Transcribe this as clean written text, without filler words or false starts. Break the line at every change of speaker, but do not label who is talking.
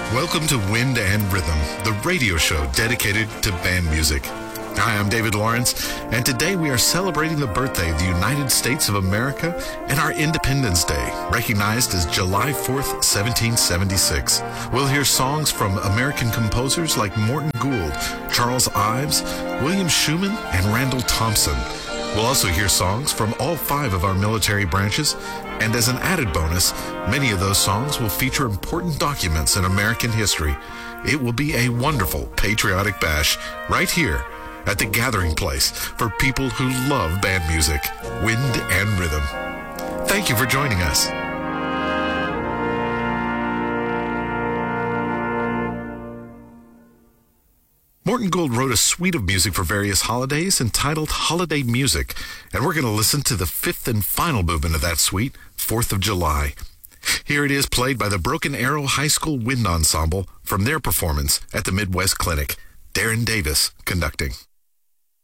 Welcome to Wind and Rhythm, the radio show dedicated to band music. Hi, I'm David Lawrence, and today we are celebrating the birthday of the United States of America and our Independence Day, recognized as July 4th, 1776. We'll hear songs from American composers like Morton Gould, Charles Ives, William Schuman, and Randall Thompson. We'll also hear songs from all 5 of our military branches, and as an added bonus, many of those songs will feature important documents in American history. It will be a wonderful patriotic bash right here at the gathering place for people who love band music, Wind and Rhythm. Thank you for joining us. Morton Gould wrote a suite of music for various holidays entitled Holiday Music, and we're going to listen to the 5th and final movement of that suite, 4th of July. Here it is, played by the Broken Arrow High School Wind Ensemble from their performance at the Midwest Clinic. Darren Davis conducting.